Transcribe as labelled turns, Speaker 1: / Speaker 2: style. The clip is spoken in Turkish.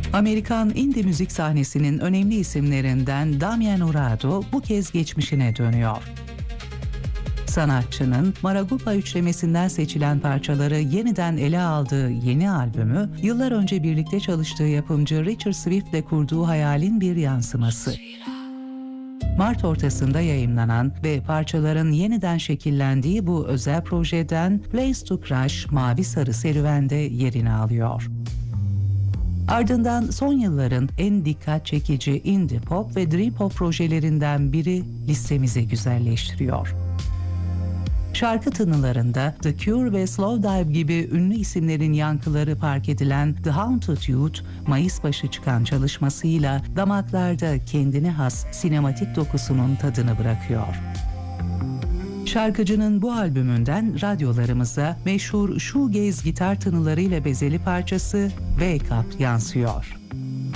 Speaker 1: Amerikan indie müzik sahnesinin önemli isimlerinden Damian Urado bu kez geçmişine dönüyor. Sanatçının Maragupa üçlemesinden seçilen parçaları yeniden ele aldığı yeni albümü, yıllar önce birlikte çalıştığı yapımcı Richard Swift'le kurduğu hayalin bir yansıması. Mart ortasında yayımlanan ve parçaların yeniden şekillendiği bu özel projeden Place to Crash Mavi Sarı Serüven'de yerini alıyor. Ardından son yılların en dikkat çekici indie pop ve dream pop projelerinden biri listemizi güzelleştiriyor. Şarkı tınılarında The Cure ve Slowdive gibi ünlü isimlerin yankıları fark edilen The Haunted Youth, Mayıs başı çıkan çalışmasıyla damaklarda kendine has sinematik dokusunun tadını bırakıyor. Şarkıcının bu albümünden radyolarımıza meşhur shoegaze gitar tınılarıyla bezeli parçası Wake Up yansıyor.